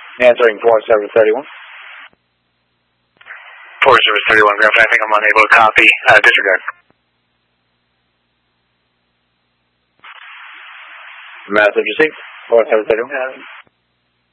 Answering 4731. 4731, Graph, I think I'm unable to copy. Disregard. Message received. 4731.